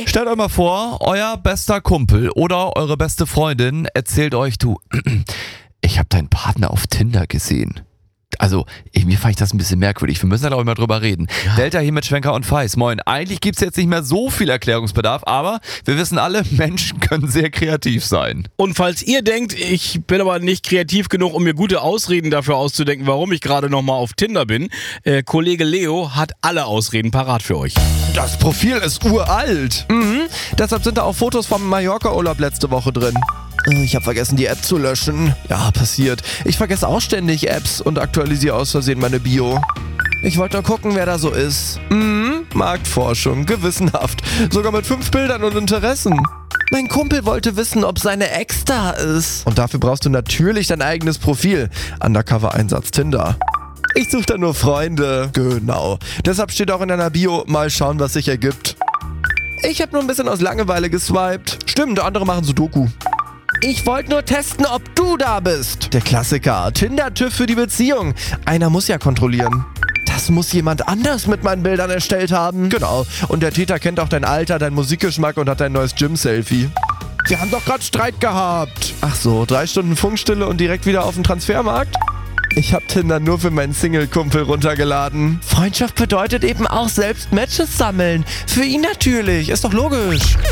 Stellt euch mal vor, euer bester Kumpel oder eure beste Freundin erzählt euch, du, ich habe deinen Partner auf Tinder gesehen. Also, irgendwie fand ich das ein bisschen merkwürdig. Wir müssen da, glaube ich, mal drüber reden. Ja. Delta hier mit Schwenker und Feis. Moin. Eigentlich gibt's jetzt nicht mehr so viel Erklärungsbedarf, aber wir wissen alle, Menschen können sehr kreativ sein. Und falls ihr denkt, ich bin aber nicht kreativ genug, um mir gute Ausreden dafür auszudenken, warum ich gerade nochmal auf Tinder bin, Kollege Leo hat alle Ausreden parat für euch. Das Profil ist uralt. Deshalb sind da auch Fotos vom Mallorca-Urlaub letzte Woche drin. Ich habe vergessen, die App zu löschen. Ja, passiert. Ich vergesse auch ständig Apps und aktualisiere aus Versehen meine Bio. Ich wollte nur gucken, wer da so ist. Marktforschung, gewissenhaft. Sogar mit 5 Bildern und Interessen. Mein Kumpel wollte wissen, ob seine Ex da ist. Und dafür brauchst du natürlich dein eigenes Profil. Undercover-Einsatz Tinder. Ich suche da nur Freunde. Genau. Deshalb steht auch in deiner Bio, mal schauen, was sich ergibt. Ich habe nur ein bisschen aus Langeweile geswiped. Stimmt, andere machen Sudoku. Ich wollte nur testen, ob du da bist. Der Klassiker. Tinder-TÜV für die Beziehung. Einer muss ja kontrollieren. Das muss jemand anders mit meinen Bildern erstellt haben. Genau. Und der Täter kennt auch dein Alter, deinen Musikgeschmack und hat dein neues Gym-Selfie. Wir haben doch gerade Streit gehabt. Ach so, 3 Stunden Funkstille und direkt wieder auf den Transfermarkt? Ich hab Tinder nur für meinen Single-Kumpel runtergeladen. Freundschaft bedeutet eben auch selbst Matches sammeln. Für ihn natürlich, ist doch logisch.